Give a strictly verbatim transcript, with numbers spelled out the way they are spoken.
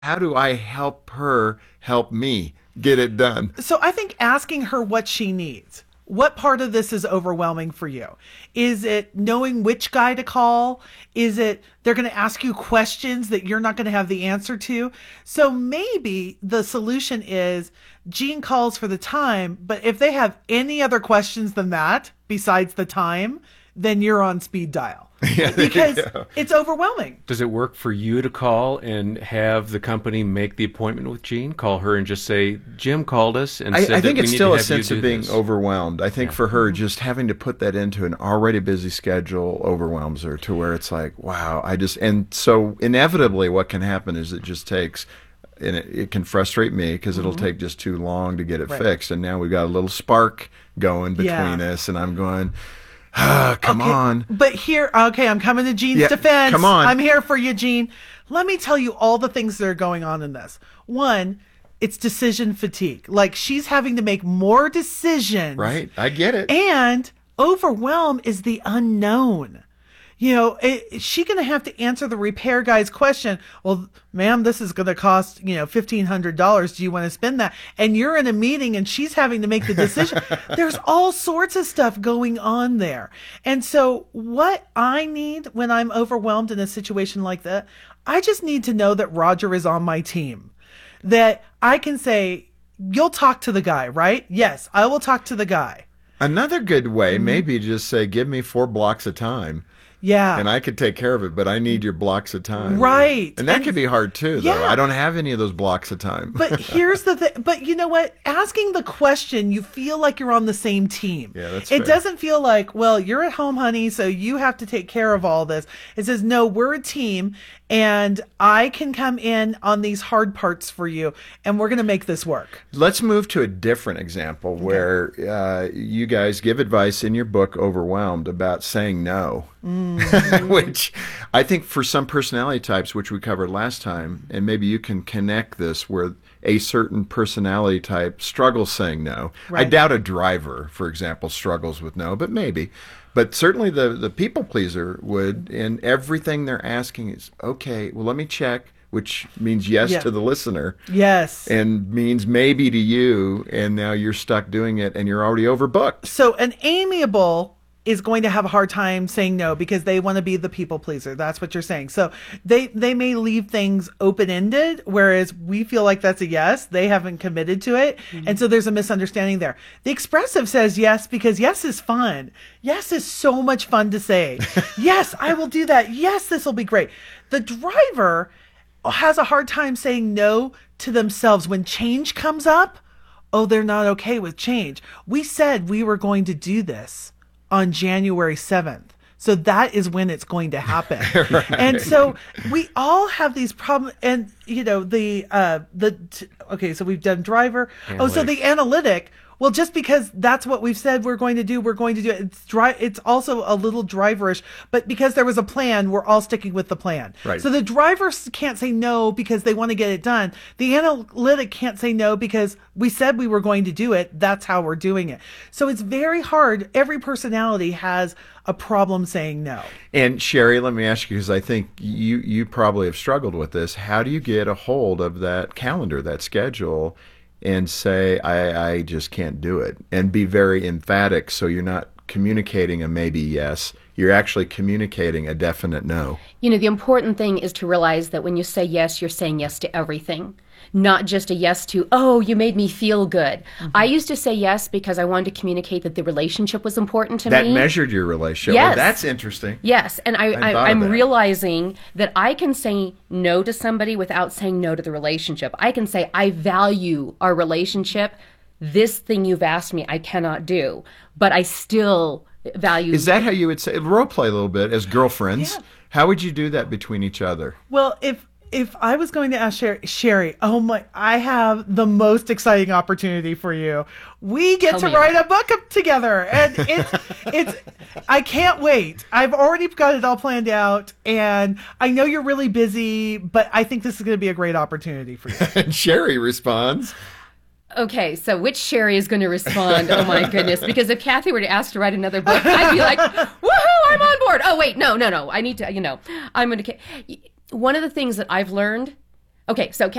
how do I help her help me get it done? So I think asking her what she needs. What part of this is overwhelming for you? Is it knowing which guy to call? Is it they're going to ask you questions that you're not going to have the answer to? So maybe the solution is Jean calls for the time, but if they have any other questions than that besides the time, then you're on speed dial. Yeah, Because it's overwhelming. Does it work for you to call and have the company make the appointment with Jean? Call her and just say, Jim called us and I, said I think that we it's need still to a have you sense do of being this. overwhelmed. I think Yeah. for her, just having to put that into an already busy schedule overwhelms her to where it's like, wow, I just, and so inevitably what can happen is it just takes, and it, it can frustrate me because it'll take just too long to get it Right. fixed. And now we've got a little spark going between Yeah. us, and I'm going, ah, come Okay, on. But here, okay, I'm coming to Jean's Yeah, defense. come on. I'm here for you, Jean. Let me tell you all the things that are going on in this. One, it's decision fatigue. Like she's having to make more decisions. Right? I get it. And overwhelm is the unknown. You know, i- is she going to have to answer the repair guy's question? Well, ma'am, this is going to cost, you know, fifteen hundred dollars. Do you want to spend that? And you're in a meeting and she's having to make the decision. There's all sorts of stuff going on there. And so what I need when I'm overwhelmed in a situation like that, I just need to know that Roger is on my team. That I can say, you'll talk to the guy, right? Yes, I will talk to the guy. Another good way, Mm-hmm. maybe just say, give me four blocks of time. Yeah. And I could take care of it, but I need your blocks of time. Right. And that And- could be hard too, though. Yeah. I don't have any of those blocks of time. But here's the thing. But you know what? Asking the question, you feel like you're on the same team. Yeah, that's It fair. doesn't feel like, well, you're at home, honey, so you have to take care of all this. It says, no, we're a team, and I can come in on these hard parts for you, and we're going to make this work. Let's move to a different example where uh, you guys give advice in your book, Overwhelmed, about saying no. Mm-hmm. Which I think for some personality types, which we covered last time, and maybe you can connect this where a certain personality type struggles saying no. I Right. doubt a driver, for example, struggles with no, but maybe. But certainly the, the people pleaser would, and everything they're asking is, okay, well, let me check, which means yes Yeah. to the listener Yes. and means maybe to you, and now you're stuck doing it and you're already overbooked. So an amiable is going to have a hard time saying no because they want to be the people pleaser. That's what you're saying. So they they may leave things open-ended, whereas we feel like that's a yes. They haven't committed to it. And so there's a misunderstanding there. The expressive says yes because yes is fun. Yes is so much fun to say. Yes, I will do that. Yes, this will be great. The driver has a hard time saying no to themselves when change comes up. Oh, they're not okay with change. We said we were going to do this on January seventh. So that is when it's going to happen. And so we all have these problems. And, you know, the, uh, the, t- okay, so we've done driver. Oh, so the analytic. Well, just because that's what we've said we're going to do, we're going to do it. It's dri- It's also a little driverish, but because there was a plan, we're all sticking with the plan. Right. So the drivers can't say no because they want to get it done. The analytic can't say no because we said we were going to do it. That's how we're doing it. So it's very hard. Every personality has a problem saying no. And Sherry, let me ask you, because I think you, you probably have struggled with this. How do you get a hold of that calendar, that schedule, and say, I, I just can't do it, and be very emphatic so you're not communicating a maybe yes, you're actually communicating a definite no. You know, the important thing is to realize that when you say yes, you're saying yes to everything, not just a yes to, oh, you made me feel good. I used to say yes because I wanted to communicate that the relationship was important to That me. measured your relationship. Yes. Well, that's interesting. Yes, and I, thought I, of I'm that. realizing that I can say no to somebody without saying no to the relationship. I can say, I value our relationship. This thing you've asked me, I cannot do, but I still value. Is that how you would say, role play a little bit as girlfriends? Yeah. How would you do that between each other? Well, if if I was going to ask Sherry, Sherry, oh my, I have the most exciting opportunity for you. We get Tell to me write about a book up together, and it's it's. I can't wait. I've already got it all planned out, and I know you're really busy, but I think this is going to be a great opportunity for you. And Sherry responds, Okay, so which Sherry is going to respond? Oh my goodness! Because if Kathy were to ask to write another book, I'd be like, "Woohoo! I'm on board." Oh wait, no, no, no. I need to. You know, I'm going to. One of the things that I've learned. Okay, so